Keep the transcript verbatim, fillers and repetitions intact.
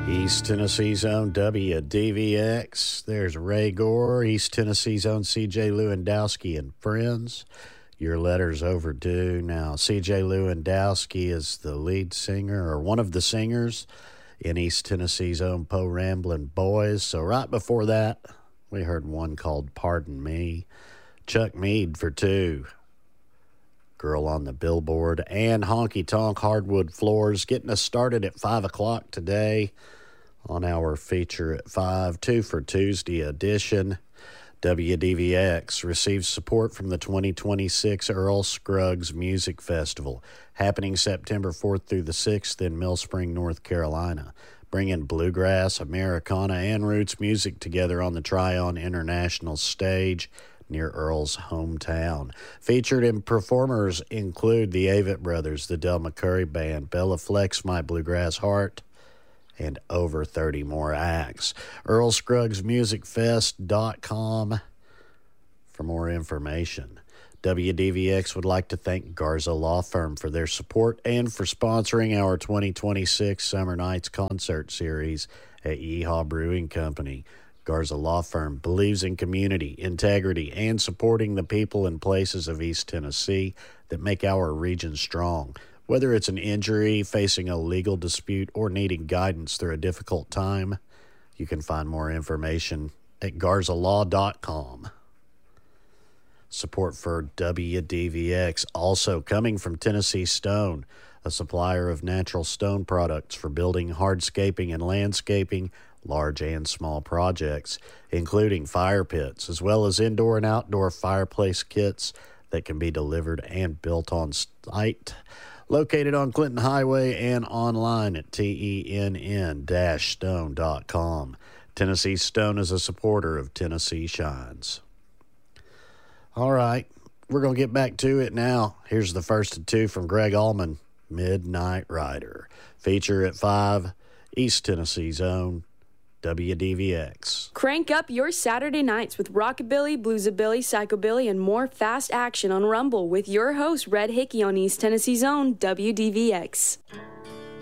East Tennessee's own W D V X. There's Ray Gore, East Tennessee's own C J Lewandowski and friends. Your letter's overdue. Now, C J Lewandowski is the lead singer or one of the singers in East Tennessee's own Po Ramblin' Boys. So right before that, we heard one called Pardon Me. Chuck Mead for two. Girl on the Billboard. And Honky Tonk Hardwood Floors getting us started at five o'clock today on our feature at five. Two for Tuesday edition. W D V X receives support from the twenty twenty-six Earl Scruggs Music Festival, happening September fourth through the sixth in Mill Spring, North Carolina, bringing bluegrass, Americana, and roots music together on the Tryon International stage near Earl's hometown. Featured in performers include the Avett Brothers, the Del McCurry Band, Bella Flex, My Bluegrass Heart, and over thirty more acts. Earl Scruggs Music Fest dot com for more information. W D V X would like to thank Garza Law Firm for their support and for sponsoring our twenty twenty-six Summer Nights concert series at Yeehaw Brewing Company. Garza Law Firm believes in community, integrity, and supporting the people and places of East Tennessee that make our region strong. Whether it's an injury, facing a legal dispute, or needing guidance through a difficult time, you can find more information at Garza Law dot com. Support for W D V X also coming from Tennessee Stone, a supplier of natural stone products for building, hardscaping, and landscaping, large and small projects, including fire pits, as well as indoor and outdoor fireplace kits that can be delivered and built on site. Located on Clinton Highway and online at T E N N stone dot com. Tennessee Stone is a supporter of Tennessee Shines. All right, we're going to get back to it now. Here's the first of two from Greg Allman, Midnight Rider. Feature at five, East Tennessee's own W D V X. Crank up your Saturday nights with rockabilly, bluesabilly, psychobilly, and more fast action on Rumble with your host, Red Hickey, on East Tennessee's own W D V X.